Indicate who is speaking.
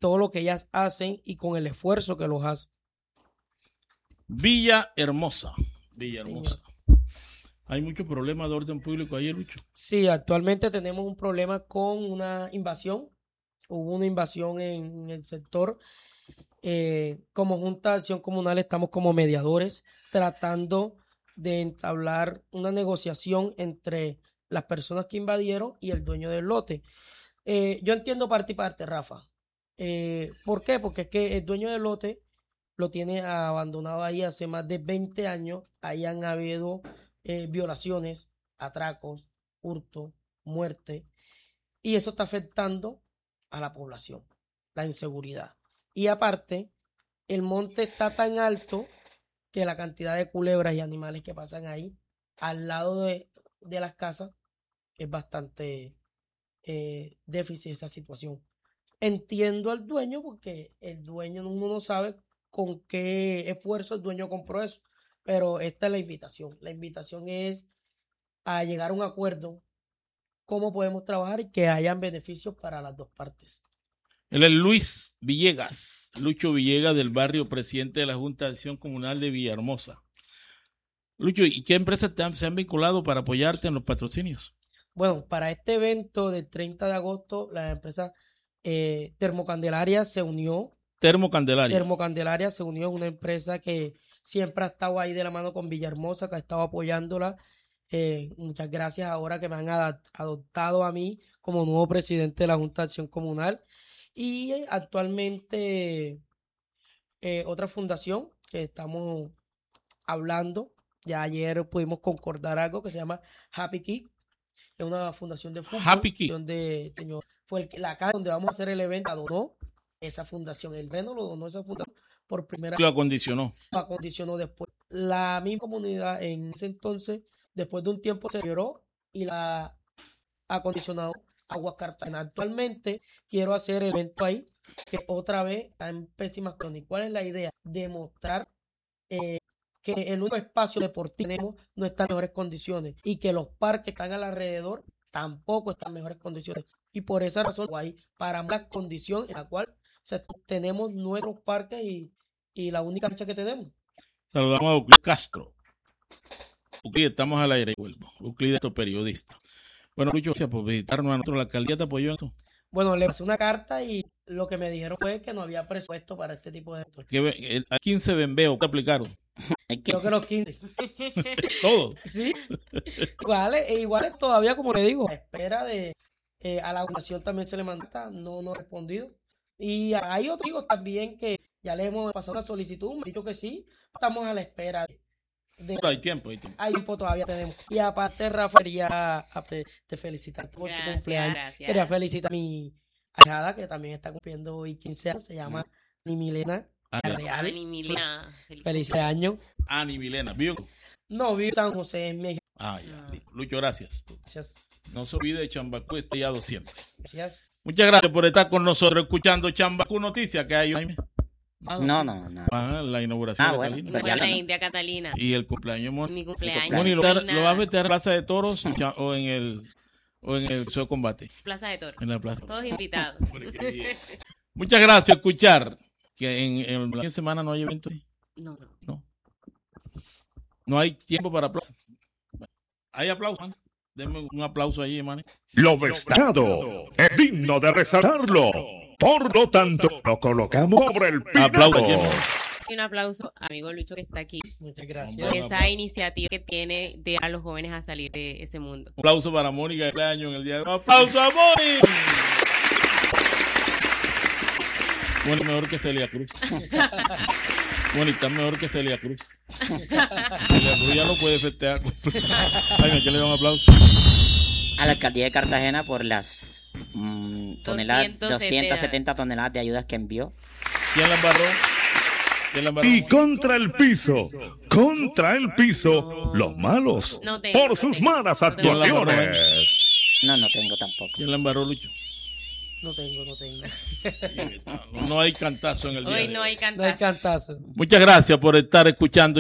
Speaker 1: todo lo que ellas hacen y con el esfuerzo que los hacen.
Speaker 2: Villahermosa.
Speaker 1: Señor.
Speaker 2: Hay muchos problemas de orden público ahí, Lucho.
Speaker 1: Sí, actualmente tenemos un problema con una invasión. Hubo una invasión en el sector. Como Junta de Acción Comunal estamos como mediadores tratando de entablar una negociación entre las personas que invadieron y el dueño del lote. Yo entiendo parte y parte, Rafa. ¿Por qué? Porque es que el dueño del lote lo tiene abandonado ahí hace más de 20 años. Ahí han habido violaciones, atracos, hurto, muerte. Y eso está afectando a la población, la inseguridad. Y aparte, el monte está tan alto que la cantidad de culebras y animales que pasan ahí al lado de las casas es bastante déficit esa situación. Entiendo al dueño porque el dueño uno no sabe con qué esfuerzo el dueño compró eso, pero esta es la invitación. La invitación es a llegar a un acuerdo, cómo podemos trabajar y que hayan beneficios para las dos partes.
Speaker 2: Él es Luis Villegas, Lucho Villegas del barrio, presidente de la Junta de Acción Comunal de Villahermosa. Lucho, ¿y qué empresas se han vinculado para apoyarte en los patrocinios?
Speaker 1: Bueno, para este evento del 30 de agosto, la empresa Termocandelaria se unió. Termocandelaria se unió, una empresa que siempre ha estado ahí de la mano con Villahermosa, que ha estado apoyándola. Muchas gracias ahora que me han adoptado a mí como nuevo presidente de la Junta de Acción Comunal. Y actualmente otra fundación que estamos hablando, ya ayer pudimos concordar algo que se llama Happy Kick. Es una fundación de fútbol.
Speaker 2: Happy Kick.
Speaker 1: Donde, señor, fue la casa donde vamos a hacer el evento, donó esa fundación. El Reno lo donó esa fundación por primera vez.
Speaker 2: Lo acondicionó.
Speaker 1: Lo acondicionó después. La misma comunidad en ese entonces, después de un tiempo, se lloró y la acondicionado Aguas Cartagena. Actualmente quiero hacer el evento ahí, que otra vez está en pésimas condiciones. ¿Cuál es la idea? Demostrar que el único espacio deportivo que tenemos no está en mejores condiciones y que los parques que están alrededor tampoco están en mejores condiciones. Y por esa razón hay para más condición en la cual tenemos nuestros parques y la única cancha que tenemos.
Speaker 2: Saludamos a Euclides Castro. Euclides, estamos al aire. Euclides, periodista. Bueno, Lucho, gracias por visitarnos a nosotros. ¿La alcaldía te apoyó en esto?
Speaker 1: Bueno, le pasé una carta y lo que me dijeron fue que no había presupuesto para este tipo de eventos.
Speaker 2: ¿A 15 bembeo te aplicaron?
Speaker 1: Creo que los 15.
Speaker 2: ¿Todo?
Speaker 1: Sí. Igual todavía, como le digo, a espera de a la organización también se le manda, no ha respondido. Y hay otros amigos también que ya le hemos pasado una solicitud, me han dicho que sí, estamos a la espera.
Speaker 2: Hay tiempo.
Speaker 1: Hay tiempo todavía tenemos. Y aparte, Rafa, quería te felicitar por tu cumpleaños.
Speaker 3: Gracias.
Speaker 1: Quería felicitar a mi ahijada que también está cumpliendo hoy 15 años, se llama Ani Milena. Real.
Speaker 3: Ani Milena.
Speaker 1: Feliz año.
Speaker 2: Ani Milena, ¿vivo?
Speaker 1: No, vivo en San José, es mi hija.
Speaker 2: Ya. Lucho, gracias.
Speaker 1: Gracias.
Speaker 2: No se olvide de Chambacú, estrellado siempre.
Speaker 1: Gracias.
Speaker 2: Muchas gracias por estar con nosotros escuchando Chambacú Noticias. ¿Qué hay, Jaime?
Speaker 4: No.
Speaker 2: La inauguración de
Speaker 4: bueno,
Speaker 2: Catalina.
Speaker 4: pues
Speaker 3: La India Catalina.
Speaker 2: Y el cumpleaños.
Speaker 3: Mi cumpleaños.
Speaker 2: Moni, ¿lo vas a meter en la Plaza de Toros o en el Museo de Combate?
Speaker 3: Plaza de Toros.
Speaker 2: En la plaza.
Speaker 3: Todos invitados.
Speaker 2: Muchas gracias por escuchar. Que en la semana no hay evento.
Speaker 3: No.
Speaker 2: No hay tiempo para aplausos. Hay aplausos. Denme un aplauso ahí, hermano.
Speaker 5: Lo destacado es digno de resaltarlo. Por lo tanto, lo colocamos sobre el piso.
Speaker 2: Aplausos.
Speaker 3: Un aplauso a amigo Lucho que está aquí.
Speaker 1: Muchas gracias.
Speaker 3: Por esa iniciativa que tiene de a los jóvenes a salir de ese mundo.
Speaker 2: Un aplauso para Mónica de cumpleaños en el día de hoy. ¡Un aplauso a Mónica! Mónica mejor que Celia Cruz. Mónica mejor que Celia Cruz. Celia Cruz ya no puede festejar. Ay, ¿qué le da un aplauso?
Speaker 4: A la alcaldía de Cartagena por las 270 toneladas de ayudas que envió.
Speaker 2: ¿Quién la embarró?
Speaker 5: Y contra el piso, los malos,
Speaker 3: No tengo,
Speaker 5: por sus malas actuaciones.
Speaker 4: No tengo tampoco.
Speaker 2: ¿Quién la embarró, Lucho?
Speaker 1: No tengo.
Speaker 2: No hay cantazo en el día.
Speaker 3: Hoy
Speaker 2: de
Speaker 3: no hay
Speaker 1: No hay
Speaker 3: cantar.
Speaker 1: cantazo.
Speaker 2: Muchas gracias por estar escuchando